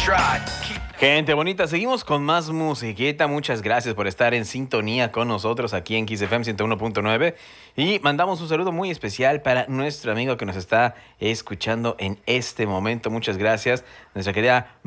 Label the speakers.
Speaker 1: Gente bonita, seguimos con más musiquita. Muchas gracias por estar en sintonía con nosotros aquí en Kiss FM 101.9 y mandamos un saludo muy especial para nuestro amigo que nos está escuchando en este momento. Muchas gracias, nuestra querida